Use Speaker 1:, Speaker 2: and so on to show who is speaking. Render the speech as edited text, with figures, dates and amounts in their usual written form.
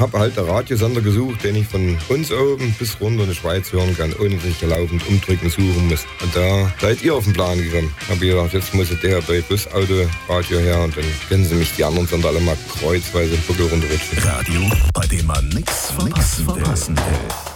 Speaker 1: habe halt einen Radiosender gesucht, den ich von uns oben bis runter in die Schweiz hören kann, ohne dass ich hier laufend umdrücken suchen muss. Und da seid ihr auf den Plan gekommen. Habe ich gedacht, jetzt muss der DHB Plus Autoradio her und dann können sie mich die anderen Sender alle mal kreuzweise den Buckel runterrutschen.
Speaker 2: Radio, bei dem man nichts verpassen will.